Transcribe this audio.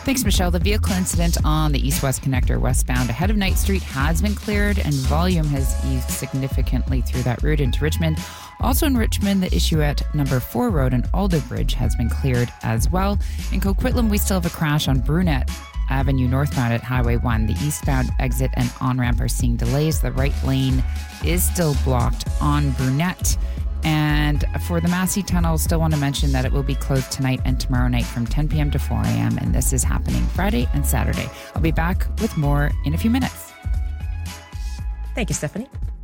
Thanks, Michelle. The vehicle incident on the east-west connector westbound ahead of Knight Street has been cleared, and volume has eased significantly through that route into Richmond. Also in Richmond, the issue at number 4 Road and Alder Bridge has been cleared as well. In Coquitlam, we still have a crash on Brunette Avenue northbound at Highway 1. The eastbound exit and on-ramp are seeing delays. The right lane is still blocked on Brunette. And for the Massey Tunnel, still want to mention that it will be closed tonight and tomorrow night from 10 p.m. to 4 a.m. And this is happening Friday and Saturday. I'll be back with more in a few minutes. Thank you, Stephanie.